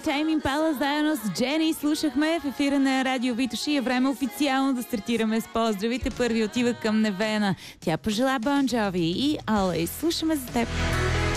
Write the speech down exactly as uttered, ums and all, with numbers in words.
Tame Impala заедно с Джени слушахме в ефира на Радио Витоши. Е време официално да стартираме с поздравите. Първи отива към Невена. Тя пожела Бон Джови и Алей. Слушаме за теб.